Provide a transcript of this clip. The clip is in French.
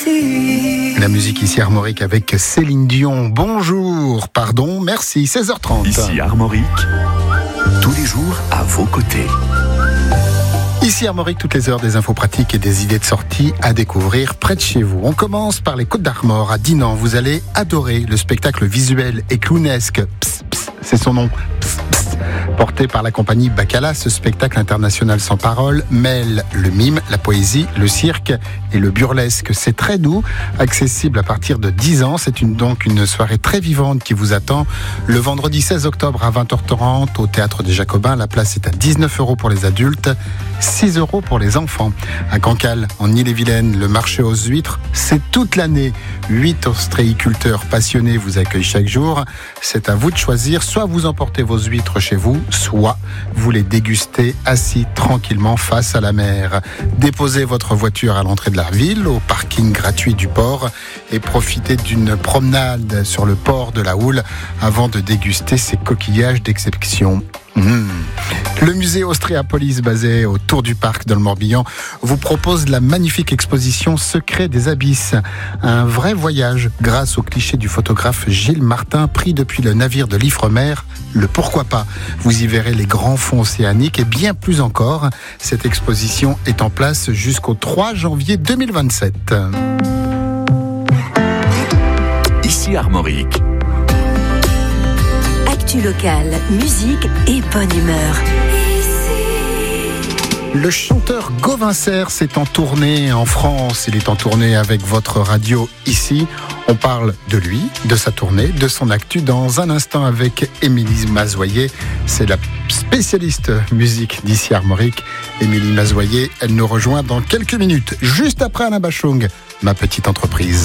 La musique ici Armorique avec Céline Dion. Bonjour, pardon, merci, 16h30. Ici Armorique, tous les jours à vos côtés. Ici Armorique, toutes les heures, des infos pratiques et des idées de sortie à découvrir près de chez vous. On commence par les Côtes d'Armor à Dinan. Vous allez adorer le spectacle visuel et clownesque. Psst, psst, c'est son nom. Psst, psst. Porté par la compagnie Bacala, ce spectacle international sans parole mêle le mime, la poésie, le cirque et le burlesque. C'est très doux, accessible à partir de 10 ans. C'est donc une soirée très vivante qui vous attend le vendredi 16 octobre à 20h30 au Théâtre des Jacobins. La place est à 19 € pour les adultes, 6 € pour les enfants. À Cancale, en Ille-et-Vilaine, le marché aux huîtres, c'est toute l'année. 8 ostréiculteurs passionnés vous accueillent chaque jour. C'est à vous de choisir. Soit vous emportez vos huîtres chez vous, soit vous les dégustez assis tranquillement face à la mer. Déposez votre voiture à l'entrée de la ville, au parking gratuit du port, et profitez d'une promenade sur le port de la Houle avant de déguster ces coquillages d'exception. Le musée Austréapolis, basé autour du parc dans le Morbihan, vous propose la magnifique exposition Secrets des abysses. Un vrai voyage grâce au cliché du photographe Gilles Martin, pris depuis le navire de l'Ifremer, le Pourquoi pas. Vous y verrez les grands fonds océaniques et bien plus encore. Cette exposition est en place jusqu'au 3 janvier 2027. Ici Armorique. Actu locale, musique et bonne humeur. Le chanteur Gauvin Serre est en tournée en France. Il est en tournée avec votre radio ici. On parle de lui, de sa tournée, de son actu dans un instant avec Émilie Mazoyer. C'est la spécialiste musique d'ici Armorique. Émilie Mazoyer, elle nous rejoint dans quelques minutes, juste après Alain Bachung, ma petite entreprise.